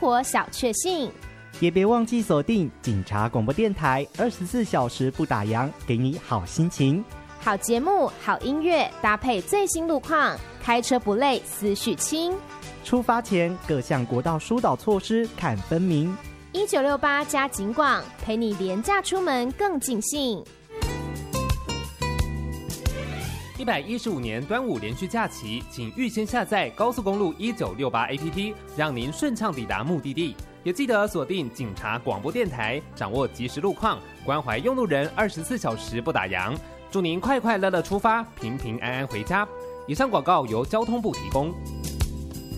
活小确幸。 也别忘记锁定警察广播电台，24小时不打烊，给你好心情。 好节目、好音乐，搭配最新路况，开车不累，思绪轻。 出发前各项国道疏导措施看分明。 1968加警广，陪你廉价出门更尽兴。 115年端午连续假期，请预先下载高速公路1968 APP， 让您顺畅抵达目的地。也记得锁定警察广播电台，掌握即时路况，关怀用路人，24小时不打烊。祝您快快乐乐出发，平平安安回家。以上广告由交通部提供。